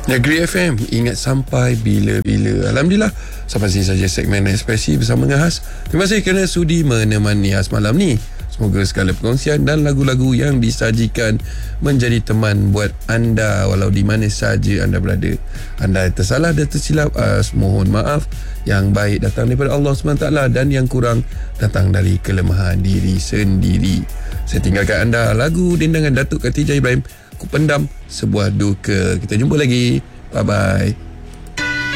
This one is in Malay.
Negeri FM, ingat sampai bila-bila. Alhamdulillah, sampai sini saja segmen Ekspresi bersama dengan Has. Terima kasih kerana sudi menemani Has malam ni. Semoga segala perkongsian dan lagu-lagu yang disajikan menjadi teman buat anda walau di mana saja anda berada. Anda tersalah dan tersilap, mohon maaf. Yang baik datang daripada Allah SWT dan yang kurang datang dari kelemahan diri sendiri. Saya tinggalkan anda lagu dendangan Datuk Khatijah Ibrahim, Ku Pendam Sebuah Duka. Kita jumpa lagi. Bye-bye.